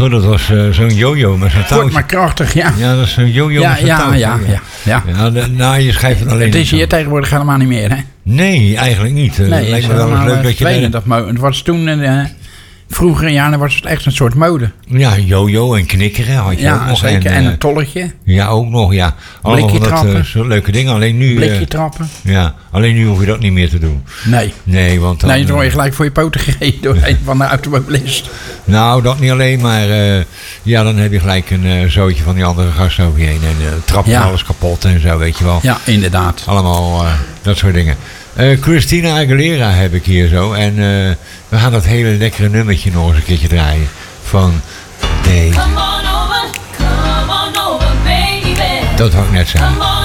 hoor. Dat was zo'n jojo met zo'n touwtje. Kort maar krachtig, ja. Ja, dat is zo'n jojo met zo'n touwtje. Ja. Nou, je schijft het alleen. Het is hier tegenwoordig helemaal niet meer, hè? Nee, eigenlijk niet. Nee, het lijkt me wel eens leuk dat je... Het was toen... Vroeger jaren was het echt een soort mode. Ja, jojo en knikkeren had je ook nog. Zeker. En een tolletje. Ja, ook nog, ja. Blikje trappen. Zo'n leuke dingen. Alleen nu... Blikje trappen. Ja, alleen nu hoef je dat niet meer te doen. Nee, want dan... Nee, dan word je gelijk voor je poten gereden door een van de automobilist. Nou, dat niet alleen, maar... dan heb je gelijk een zootje van die andere gasten over je heen. En trappen alles kapot en zo, weet je wel. Ja, inderdaad. Allemaal dat soort dingen. Christina Aguilera heb ik hier zo. En we gaan dat hele lekkere nummertje nog eens een keertje draaien. Van Daisy. Come on over, baby. Dat wou ik net zeggen.